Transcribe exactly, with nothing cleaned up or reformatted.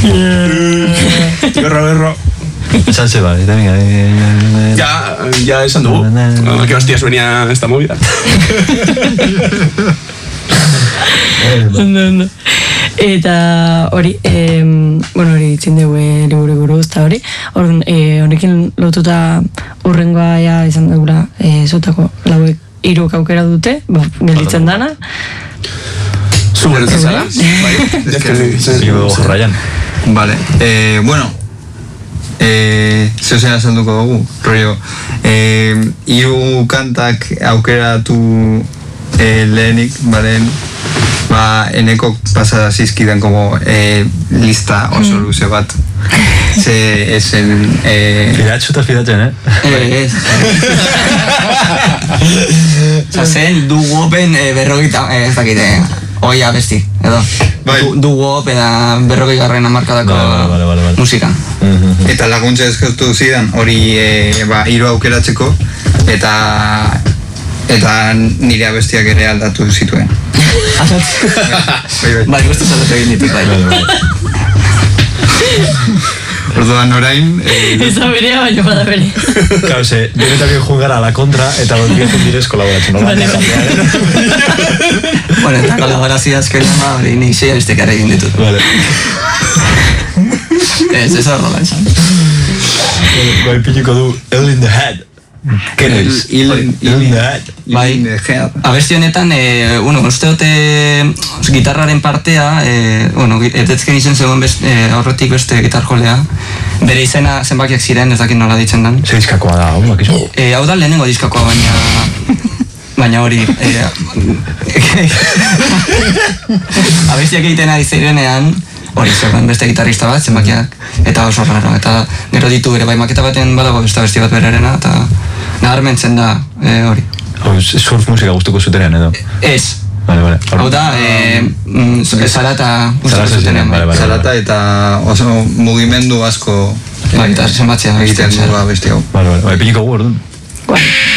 Berro, berro. Esan ze bai, eta venga. Ya, ya esan dugu. Que hostias venía esta movida. Ondo, ondo. Eta hori, eh, bueno, hori itzin dugu liburu buruz eta hori, honekin lotuta urrengoa ja izan dugula eh, zutako lauek hiruk aukera dute, ba, gelditzen dana. Zu gelditzen zara? Bai, Ryan. Vale, eh, bueno, eh, zeu zen azalduko dugu, rollo, eh, hiru kantak aukeratu eh, lehenik, baren, ba, eneko pasada zizkidan como eh, lista oso luze bat. Ze esen... Eh... Fidatxu eta fidatzen, eh? Eh, ez. Osa, zen du guopen eh, berrogita, eh, ez dakite, oia besti, edo. Du, du guop eta berrogei garren amarkadako vale, vale, vale, vale. musika. Eta laguntza eskatu zidan, hori eh, ba, hiru aukeratzeko, eta eta nire abestiak ere aldatu zituen. Bai, guztu zaldatu egin dituk, bai. Orduan orain... Eza berea, baina bada bere. Claro, ze, denetatik joan gara a la kontra, eta volviezen direz kolaboratzen. Vale, bueno, eta kolaborazio azkenean, hori nik sei abestek ere egin ditut. Vale. Ez, ez horrela esan. Bai, pilliko du, Ill in the Head. Keroiz. Ill in the Head. Bai, abesti honetan, eh, bueno, uste dute gitarraren partea, eh, bueno, etetzken izen zegoen beste, eh, aurretik beste gitarjolea, bere izena zenbakiak ziren, ez dakit nola ditzen dan. Ze diskakoa da, hau, bakizu? Eh, hau da lehenengo diskakoa, baina... Baina hori... Eh, abestiak egiten ari zirenean, hori zegoen beste gitarrista bat, zenbakiak, eta oso raro, eta gero ditu ere, bai maketa baten badago beste abesti bat berarena, eta nabarmentzen da eh, hori. Surf musika gustuko zutenean, edo? Ez. Vale, vale. Hau da, eh, mm, Salata gustuko zutenean. Vale, vale. Salata eta oso mugimendu asko Bai, eta zenbatzea egiten du abesti hau. Vale, vale. Bai, pilliko gu, orduan.